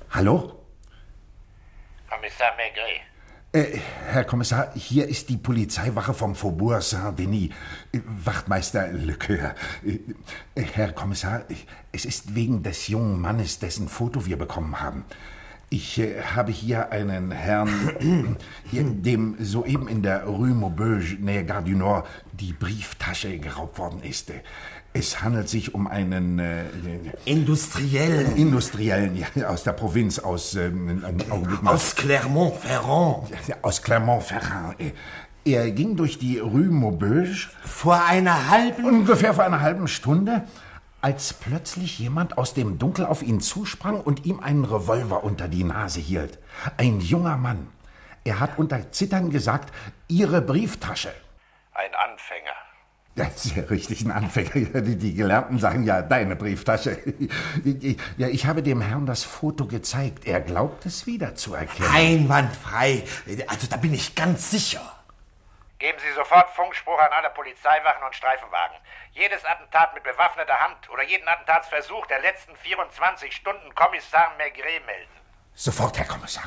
Hallo? Kommissar Maigret. Herr Kommissar, hier ist die Polizeiwache vom Faubourg Saint-Denis. Wachtmeister Lecœur. Herr Kommissar, es ist wegen des jungen Mannes, dessen Foto wir bekommen haben. Ich habe hier einen Herrn, dem soeben in der Rue Maubeuge, nähe Gare du Nord, die Brieftasche geraubt worden ist. Es handelt sich um einen... Industriellen. Industriellen, ja, aus der Provinz, aus Clermont-Ferrand. Aus Clermont-Ferrand. Er ging durch die Rue Maubeuge. Ungefähr vor einer halben Stunde, als plötzlich jemand aus dem Dunkel auf ihn zusprang und ihm einen Revolver unter die Nase hielt. Ein junger Mann. Er hat unter Zittern gesagt, Ihre Brieftasche. Ein Anfänger. Ja, sehr richtig, ein Anfänger. Die Gelernten sagen ja, deine Brieftasche. Ja, ich habe dem Herrn das Foto gezeigt. Er glaubt es wiederzuerkennen. Einwandfrei. Also da bin ich ganz sicher. Geben Sie sofort Funkspruch an alle Polizeiwachen und Streifenwagen. Jedes Attentat mit bewaffneter Hand oder jeden Attentatsversuch der letzten 24 Stunden Kommissar Maigret melden. Sofort, Herr Kommissar.